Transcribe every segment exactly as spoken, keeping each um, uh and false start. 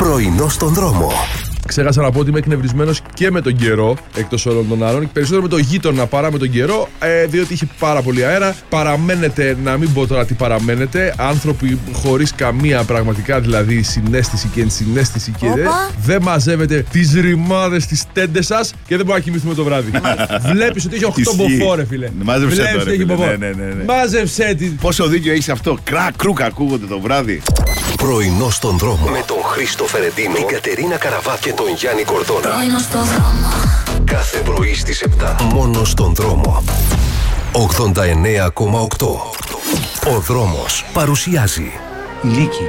Πρωινό στον δρόμο. Ξέχασα να πω ότι είμαι εκνευρισμένος και με τον καιρό, εκτός όλων των άλλων, και περισσότερο με τον γείτονα παρά με τον καιρό, ε, διότι είχε πάρα πολύ αέρα. Παραμένετε, να μην πω τώρα τι παραμένετε, άνθρωποι χωρίς καμία πραγματικά δηλαδή συναίσθηση και ενσυναίσθηση και δε, δεν μαζεύετε τις ρημάδες τις τέντες σας και δεν μπορεί να κοιμηθούμε το βράδυ. Βλέπεις ότι έχει οκτώ μποφόρ, φίλε. Μάζεψε Βλέπεις το, ότι έχει μποφόρ. ναι, ναι, ναι, ναι. Μάζεψε τη. Πόσο δίκιο έχεις αυτό. Κρά, κρούκ ακούγονται το βράδυ. Πρωινό στον δρόμο με τον Χρήστο Φερεντίνο, την Κατερίνα Καραβά και τον Γιάννη Κορδόνα. Πρωινό στον δρόμο. Κάθε πρωί στις επτά. Μόνο στον δρόμο. ογδόντα εννέα κόμμα οκτώ. Ο δρόμος παρουσιάζει Η Λύκη.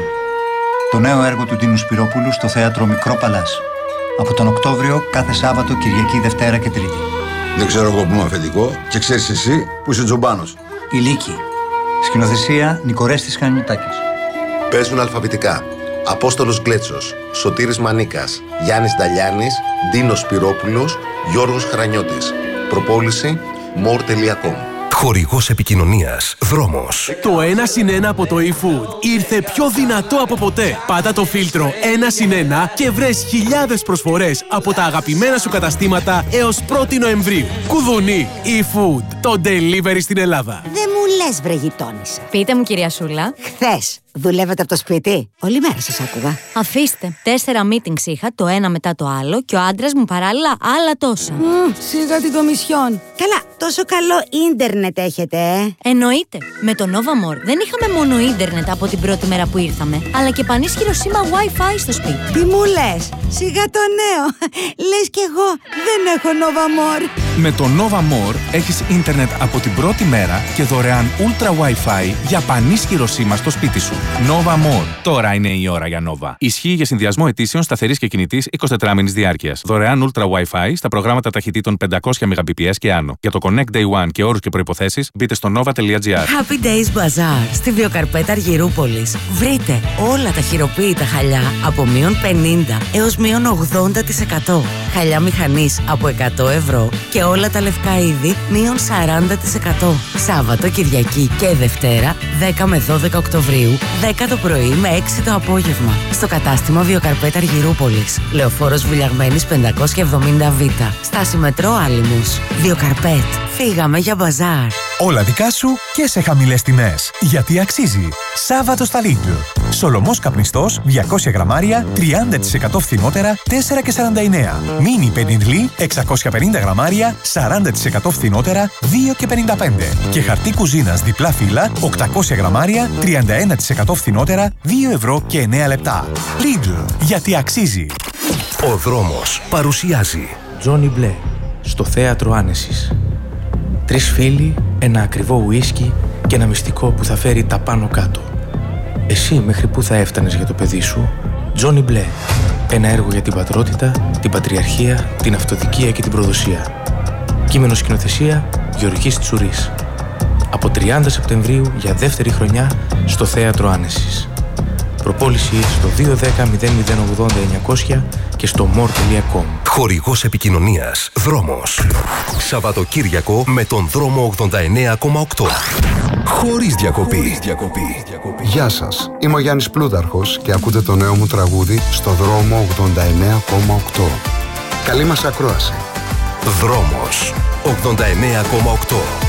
Το νέο έργο του Τίνου Σπυρόπουλου στο θέατρο Μικρό Παλάς. Από τον Οκτώβριο κάθε Σάββατο, Κυριακή, Δευτέρα και Τρίτη. Δεν ξέρω εγώ που είμαι αφεντικό και ξέρεις εσύ που είσαι τζομπάνος. Η Λύκη. Σκηνοθεσία Νικορέστης Χανιωτάκης. Παίζουν αλφαβητικά Απόστολος Γκλέτσος, Σωτήρης Μανίκας, Γιάννης Νταλιάνης, Ντίνος Σπυρόπουλος, Γιώργος Χρανιώτης. Προπόληση more τελεία com. χορηγός επικοινωνίας Δρόμος. Το ένα συν ένα από το eFood ήρθε πιο δυνατό από ποτέ. Πάτα το φίλτρο ένα συν ένα και βρες χιλιάδες προσφορές από τα αγαπημένα σου καταστήματα έως πρώτη Νοεμβρίου. Κουδουνί eFood, το delivery στην Ελλάδα. Δεν μου λες, βρε γειτόνισσα. Πείτε μου, κυρία Σούλα. Χθες δουλεύετε από το σπίτι? Όλη μέρα σας άκουγα. Αφήστε. Τέσσερα meetings είχα, το ένα μετά το άλλο, και ο άντρας μου παράλληλα άλλα τόσα. Mm, σιγά την κομισιόν. Καλά, τόσο καλό ίντερνετ έχετε, ε. Εννοείται. Με το Nova More δεν είχαμε μόνο ίντερνετ από την πρώτη μέρα που ήρθαμε, αλλά και πανίσχυρο σήμα Wi-Fi στο σπίτι. Τι μου λες? Σιγά το νέο. Λες κι εγώ δεν έχω Nova More. Με το Nova More έχεις ίντερνετ από την πρώτη μέρα και δωρεάν Ultra Wi-Fi για πανίσχυρο σήμα στο σπίτι σου. Nova More. Τώρα είναι η ώρα για Nova. Ισχύει για συνδυασμό αιτήσεων σταθερής και κινητής εικοσιτετράμινης διάρκειας. Δωρεάν Ultra Wi-Fi στα προγράμματα ταχυτήτων πεντακόσια Mbps και άνω. Για το Connect Day One και όρους και προϋποθέσεις μπείτε στο nova τελεία gr. Happy Days Bazaar στη Βιοκαρπέτα Αργυρούπολης. Βρείτε όλα τα χειροποίητα χαλιά από μείον πενήντα έως μείον ογδόντα τοις εκατό. Χαλιά μηχανής από εκατό ευρώ και όλα τα λευκά είδη μείον σαράντα τοις εκατό. Σάββατο, Κυριακή και Δευτέρα δέκα με δώδεκα Οκτωβρίου, δέκα το πρωί με έξι το απόγευμα. Στο κατάστημα Βιοκαρπέτα Αργυρούπολης. Λεωφόρος Βουλιαγμένης πεντακόσια εβδομήντα Β. Στάση μετρό Άλυμος. Βιοκαρπέτ. Φύγαμε για μπαζάρ. Όλα δικά σου και σε χαμηλές τιμές. Γιατί αξίζει. Σάββατο στα Lidl. Σολομός καπνιστός διακόσια γραμμάρια τριάντα τοις εκατό φθηνότερα τέσσερα και σαράντα εννέα. Μίνι πεντινλί εξακόσια πενήντα γραμμάρια σαράντα τοις εκατό φθηνότερα δύο και πενήντα πέντε. Και χαρτί κουζίνας διπλά φύλλα οκτακόσια γραμμάρια τριάντα ένα τοις εκατό φθηνότερα δύο ευρώ και εννέα λεπτά. Lidl. Γιατί αξίζει. Ο δρόμος παρουσιάζει Τζόνι Μπλε στο θέατρο Άνεσης. Τρεις φίλοι, ένα ακριβό ουίσκι και ένα μυστικό που θα φέρει τα πάνω κάτω. Εσύ μέχρι πού θα έφτανες για το παιδί σου? Τζόνι Μπλε. Ένα έργο για την πατρότητα, την πατριαρχία, την αυτοδικία και την προδοσία. Κείμενο σκηνοθεσία Γεωργής Τσουρής. Από τριάντα Σεπτεμβρίου για δεύτερη χρονιά στο θέατρο Άνεσης. Προπόληση στο δύο ένα μηδέν μηδέν μηδέν ογδόντα εννιακόσια και στο more τελεία com. Χορηγός επικοινωνίας Δρόμος. Σαββατοκύριακο με τον δρόμο ογδόντα εννέα κόμμα οκτώ. Χωρίς διακοπή. Χωρίς διακοπή. Γεια σας, είμαι ο Γιάννης Πλούταρχος και ακούτε το νέο μου τραγούδι στο δρόμο ογδόντα εννέα κόμμα οκτώ. Καλή μας ακρόαση. Δρόμος ογδόντα εννέα κόμμα οκτώ.